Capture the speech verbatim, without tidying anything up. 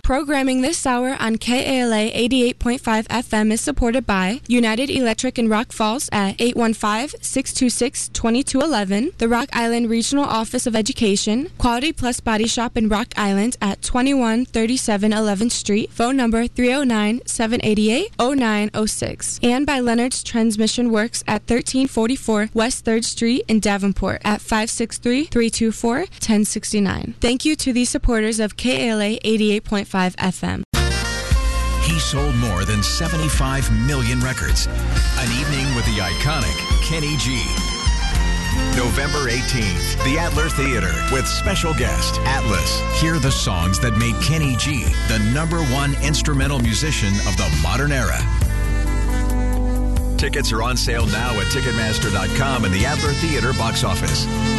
Programming this hour on K A L A eighty-eight point five F M is supported by United Electric in Rock Falls at eight one five, six two six, two two one one, the Rock Island Regional Office of Education, Quality Plus Body Shop in Rock Island at twenty-one thirty-seven eleventh Street, phone number three oh nine, seven eight eight, oh nine oh six, and by Leonard's Transmission Works at thirteen forty-four West third Street in Davenport at five six three, three two four, one oh six nine. Thank you to the supporters of K A L A eighty-eight point five F M. He sold more than seventy-five million records. An evening with the iconic Kenny G. November eighteenth, the Adler Theater with special guest Atlas. Hear the songs that made Kenny G the number one instrumental musician of the modern era. Tickets are on sale now at Ticketmaster dot com and the Adler Theater box office.